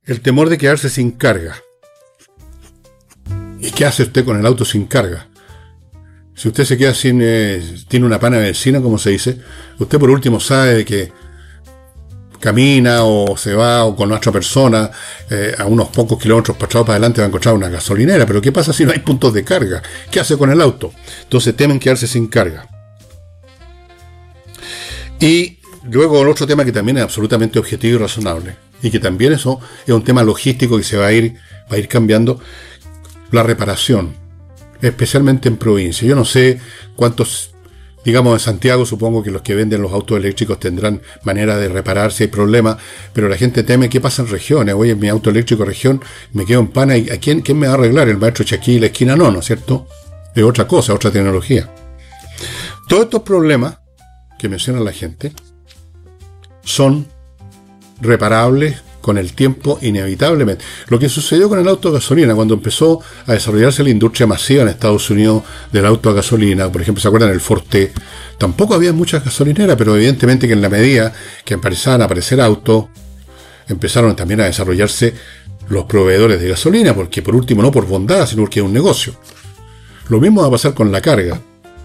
El temor de quedarse sin carga. ¿Y qué hace usted con el auto sin carga? Si usted se queda sin, tiene una pana de benzina, como se dice, usted por último sabe de que camina o se va o con otra persona a unos pocos kilómetros para atrás para adelante va a encontrar una gasolinera. Pero ¿qué pasa si no hay puntos de carga? ¿Qué hace con el auto? Entonces temen quedarse sin carga. Y luego el otro tema que también es absolutamente objetivo y razonable, y que también eso es un tema logístico que se va a ir cambiando, la reparación, especialmente en provincia. Yo no sé cuántos, digamos en Santiago, supongo que los que venden los autos eléctricos tendrán manera de reparar si hay problemas, pero la gente teme qué pasa en regiones. Oye, mi auto eléctrico región, me quedo en pana, ¿y a quién me va a arreglar? ¿El maestro Chaquí la esquina? No, ¿no es cierto? Es otra cosa, otra tecnología. Todos estos problemas que menciona la gente son reparables con el tiempo inevitablemente. Lo que sucedió con el auto a gasolina, cuando empezó a desarrollarse la industria masiva en Estados Unidos del auto a gasolina, por ejemplo, ¿se acuerdan del Ford T? Tampoco había muchas gasolineras, pero evidentemente que en la medida que empezaban a aparecer autos, empezaron también a desarrollarse los proveedores de gasolina, porque por último no por bondad, sino porque es un negocio. Lo mismo va a pasar con la carga.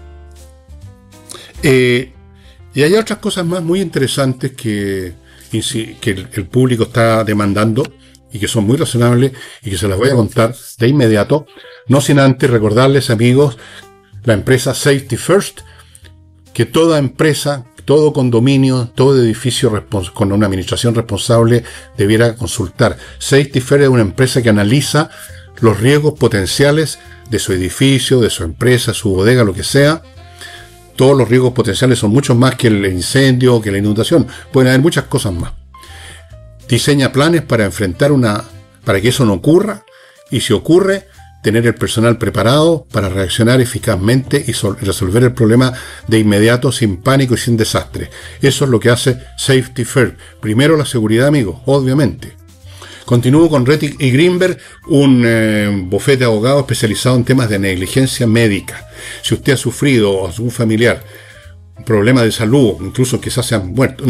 Y hay otras cosas más muy interesantes que el público está demandando y que son muy razonables y que se las voy a contar de inmediato, no sin antes recordarles, amigos, la empresa Safety First, que toda empresa, todo condominio, todo edificio con una administración responsable debiera consultar. Safety First es una empresa que analiza los riesgos potenciales de su edificio, de su empresa, su bodega, lo que sea. Todos los riesgos potenciales son muchos más que el incendio, que la inundación. Pueden haber muchas cosas más. Diseña planes para enfrentar para que eso no ocurra, y si ocurre, tener el personal preparado para reaccionar eficazmente y resolver el problema de inmediato, sin pánico y sin desastre. Eso es lo que hace Safety First. Primero la seguridad, amigos, obviamente. Continúo con Rettig y Greenberg, un bufete de abogados especializado en temas de negligencia médica. Si usted ha sufrido o algún familiar un problema de salud, incluso quizás se han muerto,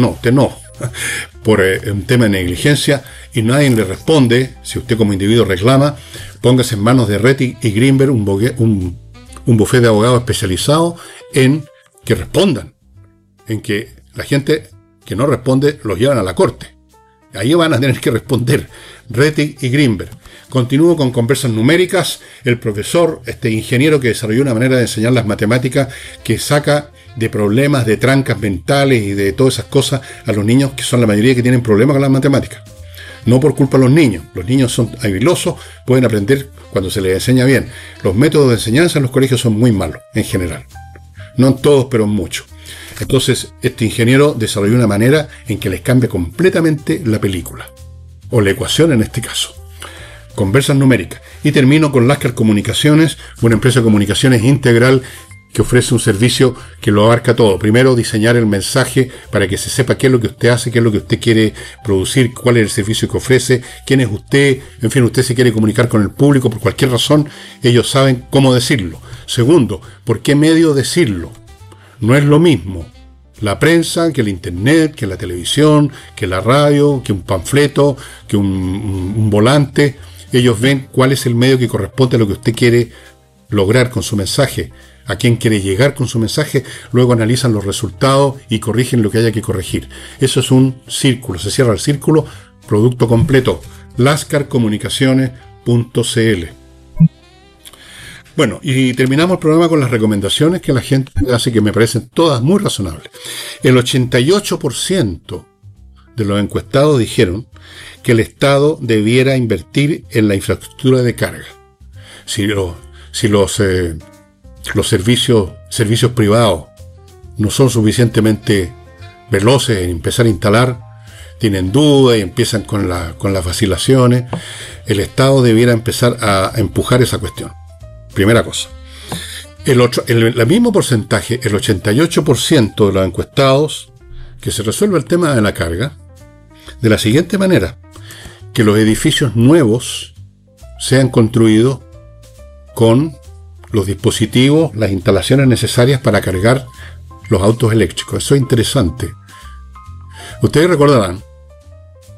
por un tema de negligencia y nadie le responde, si usted como individuo reclama, póngase en manos de Rettig y Greenberg, un bufete de abogados especializado en que respondan, en que la gente que no responde los llevan a la corte. Ahí van a tener que responder. Rettig y Greenberg. Continúo con conversas numéricas. El profesor, ingeniero que desarrolló una manera de enseñar las matemáticas que saca de problemas, de trancas mentales y de todas esas cosas a los niños, que son la mayoría que tienen problemas con las matemáticas. No por culpa de los niños. Los niños son habilosos, pueden aprender cuando se les enseña bien. Los métodos de enseñanza en los colegios son muy malos, en general. No en todos, pero en muchos. Entonces, este ingeniero desarrolló una manera en que les cambia completamente la película, o la ecuación en este caso. Conversas numéricas. Y termino con Lasker Comunicaciones, una empresa de comunicaciones integral que ofrece un servicio que lo abarca todo. Primero, diseñar el mensaje para que se sepa qué es lo que usted hace, qué es lo que usted quiere producir, cuál es el servicio que ofrece, quién es usted, en fin, usted se quiere comunicar con el público por cualquier razón, ellos saben cómo decirlo. Segundo, ¿por qué medio decirlo? No es lo mismo la prensa que el internet, que la televisión, que la radio, que un panfleto, que un volante. Ellos ven cuál es el medio que corresponde a lo que usted quiere lograr con su mensaje, a quién quiere llegar con su mensaje, luego analizan los resultados y corrigen lo que haya que corregir. Eso es un círculo, se cierra el círculo, producto completo. lascarcomunicaciones.cl. Bueno, y terminamos el programa con las recomendaciones que la gente hace, que me parecen todas muy razonables. El 88% de los encuestados dijeron que el Estado debiera invertir en la infraestructura de carga. Si los servicios privados no son suficientemente veloces en empezar a instalar, tienen dudas y empiezan con las vacilaciones, el Estado debiera empezar a empujar esa cuestión. Primera cosa. El mismo porcentaje, el 88% de los encuestados, que se resuelve el tema de la carga de la siguiente manera: que los edificios nuevos sean construidos con los dispositivos, las instalaciones necesarias para cargar los autos eléctricos. Eso es interesante. Ustedes recordarán